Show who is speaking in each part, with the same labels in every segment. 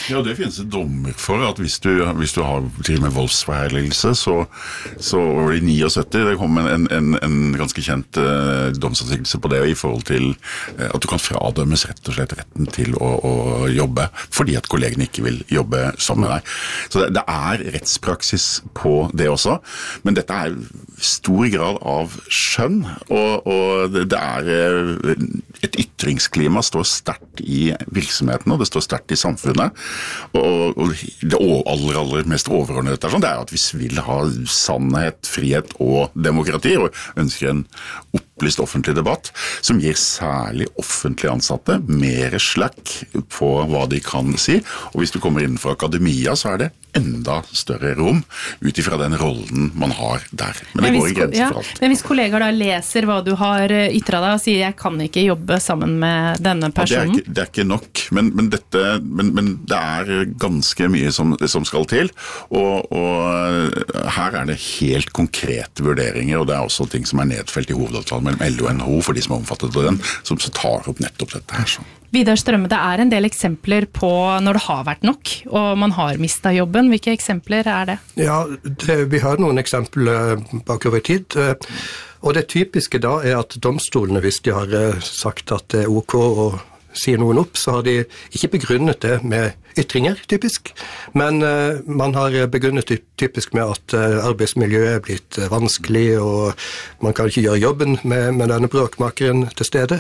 Speaker 1: Ja, det finnes det dommer for, at hvis du har til og med voldsforherligelse, så i 79, det kom en ganske kjent domsansiktelse på det i forhold til at du kan fradømmes rett og slett retten til å jobbe, fordi at kollegene ikke vil jobbe sammen med deg. Så det er rettspraksis på det også, men dette er stor grad av skjønn, og det er et ytringsklima står sterkt i virksomheten, og det står sterkt i samfunnet, og det aller mest overordnede det er at vi vil ha sannhet, frihet og demokrati, og ønsker en opplyst offentlig debatt, som gir særlig offentlige ansatte mer slack på hva de kan si, og hvis du kommer innenfor akademia, så er det enda større rom utifra den rollen man har der. Men det går i grenser for alt.
Speaker 2: Men hvis kollegaer da leser hva du har ytret deg og sier jeg kan ikke jobbe sammen med denne personen?
Speaker 1: Det er ikke nok, men det er ganske mye som skal til, og her er det helt konkrete vurderinger, og det er også ting som er nedfelt i hovedavtalen mellom LO og NHO for de som er omfattet av den, som tar opp nettopp dette her.
Speaker 2: Vidar Strømme, det er en del eksempler på når det har vært nok, og man har mistet jobben. Hvilke eksempler er det?
Speaker 3: Ja, vi har noen eksempler bakover tid, og det typiske da er at domstolene, hvis de har sagt at det er ok å si noen opp, så har de ikke begrunnet det med ytringer, typisk, men man har begrunnet det typisk med at arbeidsmiljøet er blitt vanskelig, og man kan ikke gjøre jobben med denne bråkmakeren til stede.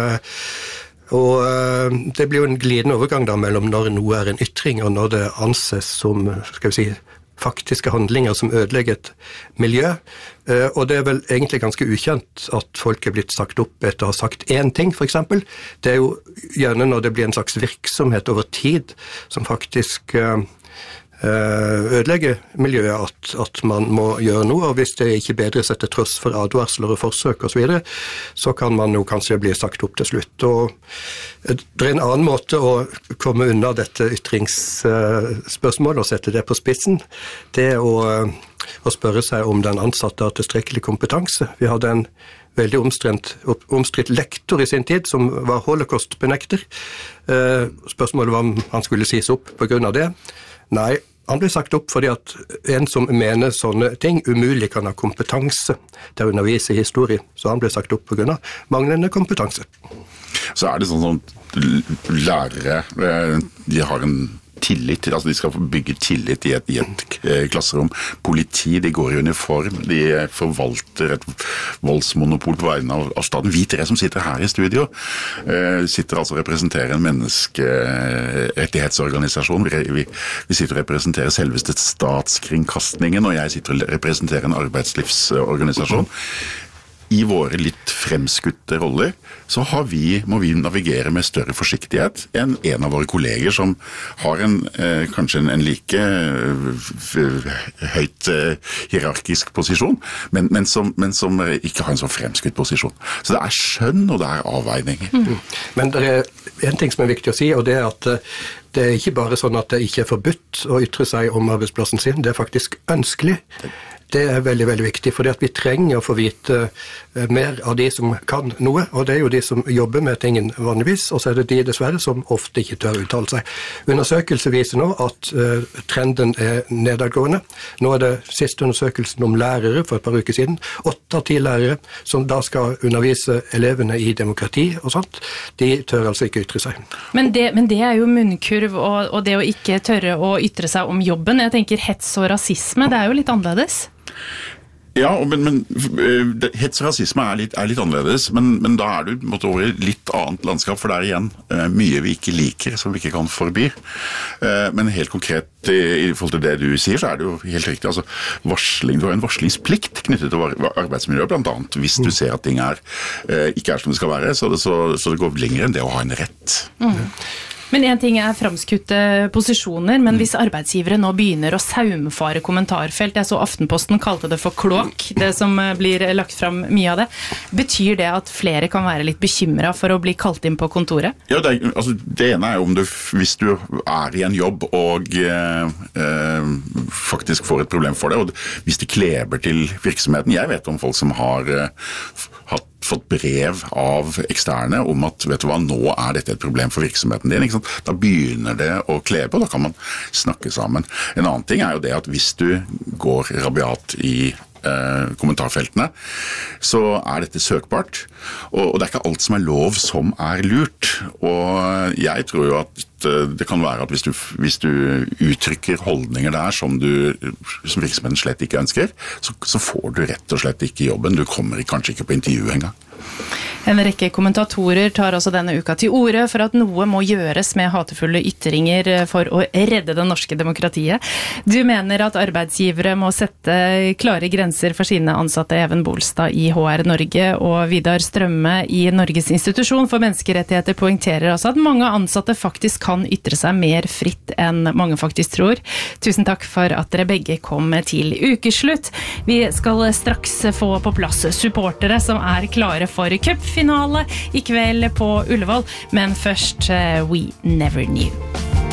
Speaker 3: Og det blir jo en glidende overgang da mellom når noe er en ytring og når det anses som, skal vi si, faktiske handlinger som ødelegger et miljø. Og det er vel egentlig ganske ukjent at folk er blitt sagt opp etter å ha sagt én ting, for eksempel. Det er jo gjerne når det blir en slags virksomhet over tid som faktisk ødelegge miljøet at man må gjøre noe, og hvis det ikke bedre seg til tross for advarsler og forsøk og så videre, så kan man jo kanskje bli sagt opp til slutt. Og det er en annen måte å komme unna dette ytringsspørsmålet og sette det på spissen. Det er å spørre seg om den ansatte har tilstrekkelig kompetanse. Vi hadde en veldig omstridt lektor i sin tid, som var holocaust-benekter. Spørsmålet var om han skulle sies opp på grunn av det. Nei, han ble sagt opp fordi at en som mener sånne ting umulig kan ha kompetanse til å undervise i historie, så han ble sagt opp på grunn av manglende kompetanse.
Speaker 1: Så er det sånn lærere, de har en tillit, altså de skal bygge tillit i et klasserom. Politi, de går i uniform, de forvalter et voldsmonopol på vegne av staten. Vi tre som sitter her i studio, sitter altså og representerer en menneskerettighetsorganisasjon. Vi sitter og representerer selveste statskringkastningen, og jeg sitter og representerer en arbeidslivsorganisasjon. I våre litt fremskutte roller så må vi navigere med større forsiktighet enn en av våre kolleger som har kanskje en like høyt hierarkisk posisjon, men som ikke har en så fremskutt posisjon. Så det er skjønn, og det er avveininger.
Speaker 3: Men det er en ting som er viktig å si, og det er at det er ikke bare sånn at det ikke er forbudt å ytre seg om arbeidsplassen sin, det er faktisk ønskelig. Det er veldig, veldig viktig, fordi at vi trenger å få vite mer av de som kan noe, og det er jo de som jobber med tingen vanligvis, og så er det de dessverre som ofte ikke tør uttale seg. Undersøkelser viser nå at trenden er nedadgående. Nå er det siste undersøkelsen om lærere for et par uker siden. 8 av 10 lærere som da skal undervise elevene i demokrati og sånt, de tør altså ikke ytre seg.
Speaker 2: Men det er jo munnkurv, og det å ikke tørre å ytre seg om jobben. Jeg tenker hets og rasisme, det er jo litt annerledes.
Speaker 1: Ja, men hets og rasisme er litt annerledes, men da er du måtte over i litt annet landskap, for det er igjen mye vi ikke liker, som vi ikke kan forby. Men helt konkret i forhold til det du sier, så er det jo helt riktig. Altså, varsling, du har en varslingsplikt knyttet til arbeidsmiljø, blant annet, hvis du ser at ting ikke er som det skal være, så det går lenger enn det å ha en rett.
Speaker 2: Men en ting er framskutte posisjoner, men hvis arbeidsgivere nå begynner å saumfare kommentarfelt, jeg så Aftenposten kalte det for klåk, det som blir lagt fram mye av det, betyr det at flere kan være litt bekymret for å bli kalt inn på kontoret?
Speaker 1: Ja, det ene er jo hvis du er i en jobb og faktisk får et problem for det, og hvis det kleber til virksomheten. Jeg vet om folk som har hatt fått brev av eksterne om at, vet du hva, nå dette et problem for virksomheten din, ikke sant? Da begynner det å kle på, da kan man snakke sammen. En annen ting jo det at hvis du går rabiat i kommentarfeltene, så dette søkbart, og det ikke alt som lov som lurt. Og jeg tror jo at det kan være at hvis du uttrykker holdninger der som virksomheten slett ikke ønsker, så får du rett og slett ikke jobben. Du kommer kanskje ikke på intervju engang.
Speaker 2: En rekke kommentatorer tar også denne uka til orde for at noe må gjøres med hatefulle ytringer for å redde det norske demokratiet. Du mener at arbeidsgivere må sette klare grenser for sine ansatte. Even Bolstad i HR Norge og Vidar Strømme i Norges institusjon for menneskerettigheter poengterer altså at mange ansatte faktisk kan ytre seg mer fritt enn mange faktisk tror. Tusen takk for at dere begge kom til ukeslutt. Vi skal straks få på plass supportere som klare for cupfinale i kveld på Ullevål, men først We Never Knew.